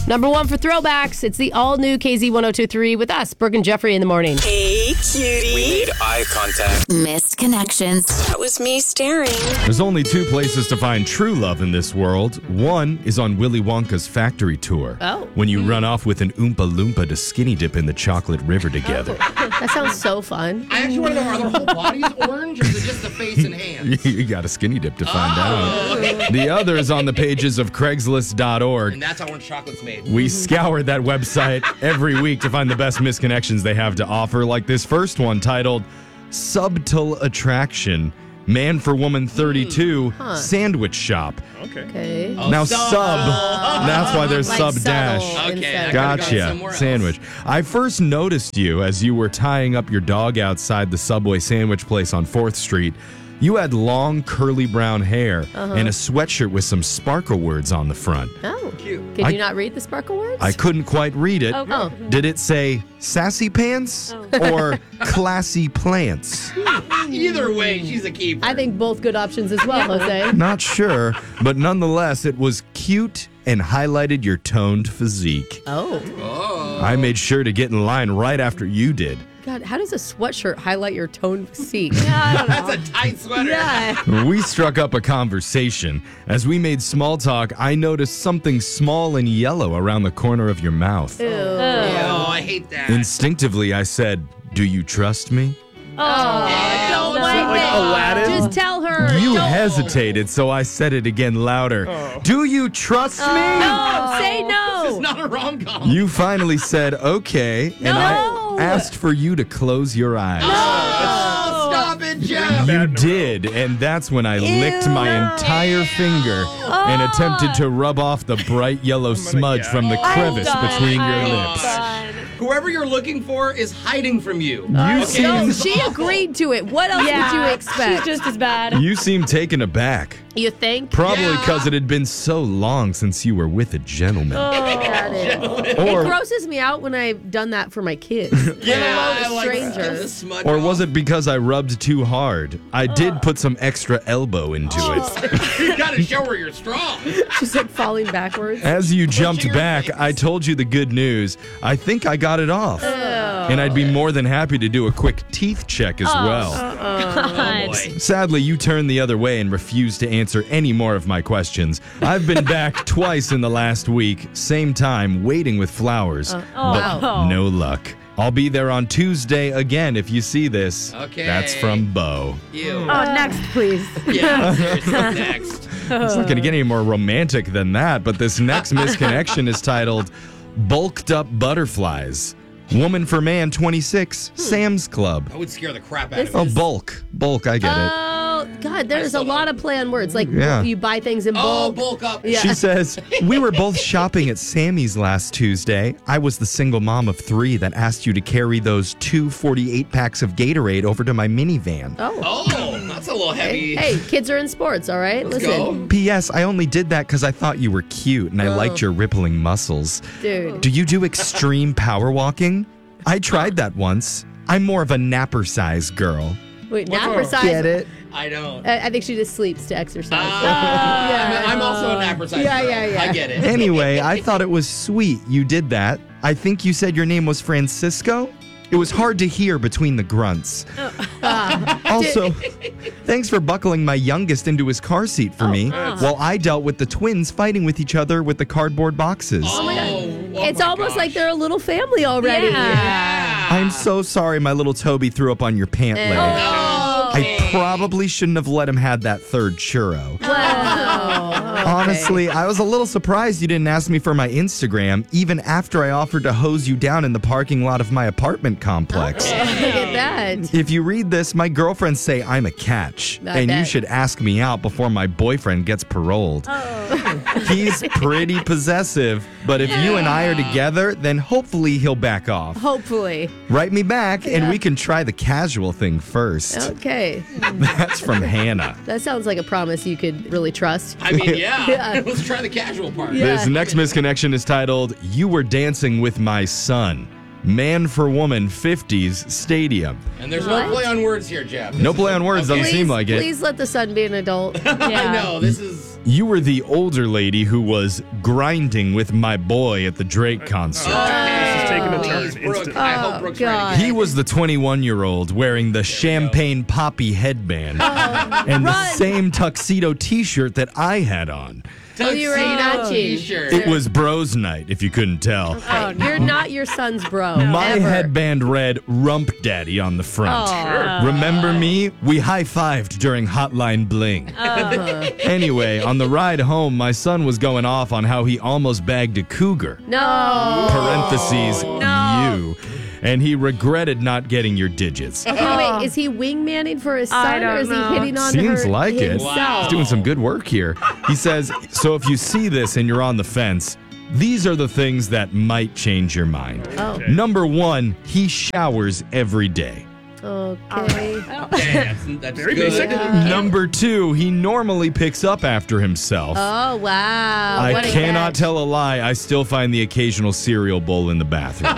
Number one for throwbacks, it's the all-new KZ1023 with us, Brooke and Jeffrey in the morning. Hey, cutie. We made eye contact. Missed connections. That was me staring. There's only two places to find true love in this world. One is on Willy Wonka's factory tour. Oh. When you run off with an Oompa Loompa to skinny dip in the chocolate river together. That sounds so fun. I actually want to know, are their whole bodies orange or is it just the face and hands? You got a skinny dip to find out. The other is on the pages of Craigslist.org. And that's how orange chocolate's made. We scour that website every week to find the best misconnections they have to offer, like this first one titled Subtle Attraction, Man for Woman 32, Sandwich Shop. Okay. Now sub. That's why there's Like sub subtle dash. instead. Gotcha. Sandwich. I first noticed you as you were tying up your dog outside the Subway sandwich place on 4th Street. You had long, curly brown hair and a sweatshirt with some sparkle words on the front. Oh, Cute. Could you not read the sparkle words? I couldn't quite read it. Oh. Did it say sassy pants or classy plants? Either way, she's a keeper. I think both good options as well, Jose. Not sure, but nonetheless, it was cute and highlighted your toned physique. Oh. I made sure to get in line right after you did. God, how does a sweatshirt highlight your toned physique? That's a tight sweater. Yeah. We struck up a conversation. As we made small talk, I noticed something small and yellow around the corner of your mouth. Ew. Oh, I hate that. Instinctively, I said, "Do you trust me?" Don't like Aladdin? Just tell her. You Don't. hesitated, so I said it again louder. "Do you trust me?" No, say This is no. not a rom-com. You finally said, "Okay," and I asked for you to close your eyes. Oh, stop it, Jeff. You did, and that's when I licked my entire finger and attempted to rub off the bright yellow smudge from the crevice between your lips. Whoever you're looking for is hiding from you. You No, seem she agreed to it. What else would you expect? She's just as bad. you seem taken aback. You think? Probably because it had been so long since you were with a gentleman. Got it. Or It grosses me out when I've done that for my kids. Yeah, Let I alone like strangers. smudge or was off. it because I rubbed too hard? I did put some extra elbow into it. You gotta show her you're strong. She's like falling backwards. As you jumped your back, legs. I told you the good news. I think I got it off. And I'd be more than happy to do a quick teeth check as well. Oh, boy. Sadly, you turned the other way and refused to answer any more of my questions. I've been back twice in the last week, same time, waiting with flowers. But wow. no luck. I'll be there on Tuesday again if you see this. Okay. That's from Bo. Ew. Next, please. Yeah, seriously, next. It's not going to get any more romantic than that, but this next misconnection is titled Bulked Up Butterflies. Woman for Man 26, Sam's Club. I would scare the crap out of Oh, me. bulk. Bulk, I get it. Oh, God, there's a still lot of play on words. Like, Yeah. you buy things in Oh, bulk. bulk up. Yeah. She says, "We were both shopping at Sammy's last Tuesday. I was the single mom of 3 that asked you to carry those 2 48-packs of Gatorade over to my minivan. Oh, that's a little heavy. Hey, kids are in sports, all right? Let's Listen, go. P.S. I only did that because I thought you were cute and I liked your rippling muscles. dude. Do you do extreme power walking? I tried that once. I'm more of a napper size girl." Wait, napper size. it? I don't. I think she just sleeps to exercise. I'm also a napper size Yeah, girl. yeah, yeah. I get it. Anyway, I thought it was sweet you did that. I think you said your name was Francisco? It was hard to hear between the grunts. Also, thanks for buckling my youngest into his car seat for me while I dealt with the twins fighting with each other with the cardboard boxes. It's almost like they're a little family already. I'm so sorry my little Toby threw up on your pant leg. I probably shouldn't have let him have that third churro. Honestly, I was a little surprised you didn't ask me for my Instagram, even after I offered to hose you down in the parking lot of my apartment complex. Look at that. If you read this, my girlfriends say I'm a catch, I and you bet. should ask me out before my boyfriend gets paroled. He's pretty possessive, but if you and I are together, then hopefully he'll back off. Hopefully. Write me back, and we can try the casual thing first. Okay. That's from Hannah. That sounds like a promise you could really trust. I mean, yeah. Yeah. Let's try the casual part. Yeah. This next misconnection is titled, You Were Dancing with My Son. Man for Woman 50s Stadium. And there's no play on words here, Jeff. No play on words, doesn't seem like it. Please let the son be an adult. I know, this is... You were the older lady who was grinding with my boy at the Drake concert. This is taking a turn. Please, Brooke. instantly. I hope Brooke's God. ready to He was the 21-year-old wearing the champagne poppy headband and the same tuxedo t-shirt that I had on. Oh, you were matching. T-shirt. It was bros night, if you couldn't tell. You're not your son's bro. My ever. headband read Rump Daddy on the front. Remember me? We high-fived during Hotline Bling. Anyway, on the ride home, my son was going off on how he almost bagged a cougar. No. Parentheses, you. And he regretted not getting your digits. Okay, wait. Is he wingmanning for his son, or is he hitting on Seems her like it. himself? He's doing some good work here. He says, so if you see this and you're on the fence, these are the things that might change your mind. Oh. Number 1, he showers every day. Okay. Yeah, that's Very good. basic. Number 2, he normally picks up after himself. Oh, wow. I What a cannot catch. tell a lie. I still find the occasional cereal bowl in the bathroom.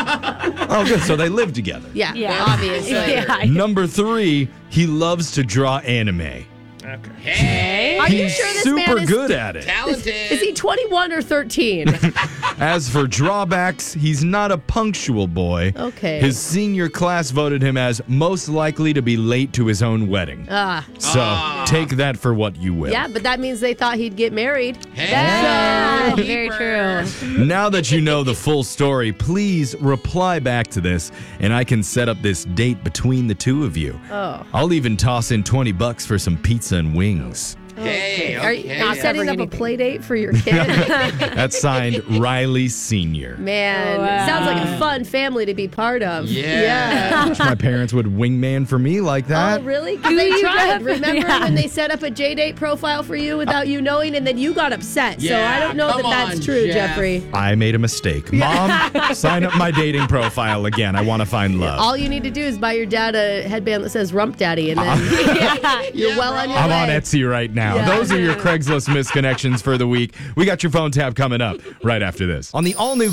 Oh, good. So they live together. Yeah, obviously. Number 3, he loves to draw anime. Okay. Hey, Are you He's sure this super man is good at it. talented. Is he 21 or 13? As for drawbacks, he's not a punctual boy. Okay. His senior class voted him as most likely to be late to his own wedding. So take that for what you will. Yeah, but that means they thought he'd get married. Hey, very true. Now that you know the full story, please reply back to this, and I can set up this date between the two of you. Oh. I'll even toss in $20 for some pizza and wings. Hey, Are you okay. setting up a play date for your kid? That's signed Riley Sr. Man, Wow. sounds like a fun family to be part of. Yeah. Wish my parents would wingman for me like that. Oh, really? 'Cause they tried. Remember when they set up a J-Date profile for you without you knowing, and then you got upset. So Yeah, I don't know that come that's on, true, Jeff. Jeffrey. I made a mistake. Mom, sign up my dating profile again. I want to find love. All you need to do is buy your dad a headband that says Rump Daddy, and then you're well on your I'm way. on Etsy right now. Yeah. Those are your Craigslist misconnections for the week. We got your phone tab coming up right after this. On the all-new